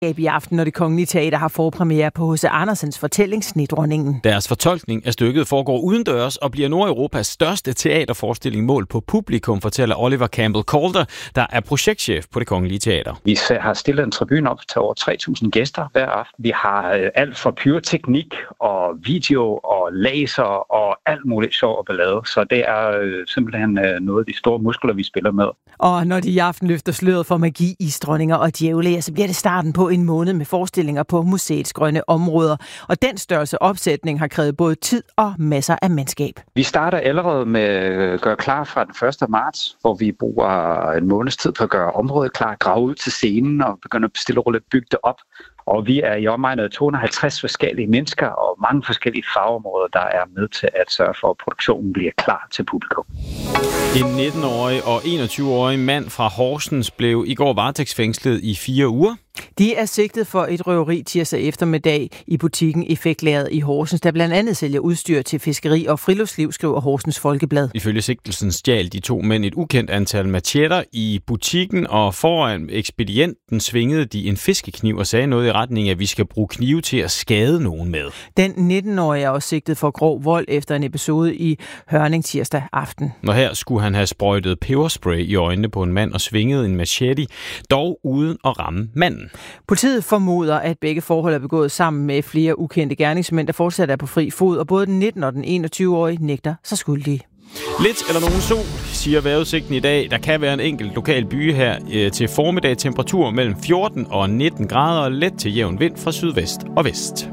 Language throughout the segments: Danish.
I aften, når Det Kongelige Teater har forpremiere på H.C. Andersens fortælling Snedronningen. Deres fortolkning af stykket foregår udendørs og bliver Nordeuropas største teaterforestilling målt på publikum, fortæller Oliver Campbell Calder, der er projektchef på Det Kongelige Teater. Vi har stillet en tribune op til over 3.000 gæster hver aften. Vi har alt fra pyroteknik og video og laser og alt muligt sjov og ballade. Så det er simpelthen noget af de store muskler, vi spiller med. Og når de i aften løfter sløret for magi, isdronninger og djævle, så bliver det starten på en måned med forestillinger på museets grønne områder. Og den største opsætning har krævet både tid og masser af mandskab. Vi starter allerede med at gøre klar fra den 1. marts, hvor vi bruger en måneds tid på at gøre området klar, grave ud til scenen og begynde at stille og roligt bygge det op. Og vi er i omegnet af 250 forskellige mennesker og mange forskellige fagområder, der er med til at sørge for, at produktionen bliver klar til publikum. En 19-årig og 21-årig mand fra Horsens blev i går varetægtsfængslet i 4 uger. De er sigtet for et røveri tirsdag eftermiddag i butikken Effektlageret i Horsens, der blandt andet sælger udstyr til fiskeri og friluftsliv, skriver Horsens Folkeblad. Ifølge sigtelsen stjal de 2 mænd et ukendt antal machetter i butikken, og foran ekspedienten svingede de en fiskekniv og sagde noget i retning af, at vi skal bruge knive til at skade nogen med. Den 19-årige er også sigtet for grov vold efter en episode i Hørning tirsdag aften. Og her skulle han have sprøjtet peberspray i øjnene på en mand og svingede en machete, dog uden at ramme manden. Politiet formoder, at begge forhold er begået sammen med flere ukendte gerningsmænd, der fortsat er på fri fod, og både den 19- og den 21-årige nægter sig skyldige. Lidt eller nogen sol, siger vejrudsigten i dag. Der kan være en enkelt lokal by her til formiddag. Temperatur mellem 14 og 19 grader og let til jævn vind fra sydvest og vest.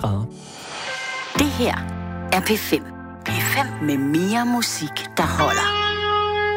Det her er P5. P5 med mere musik, der holder.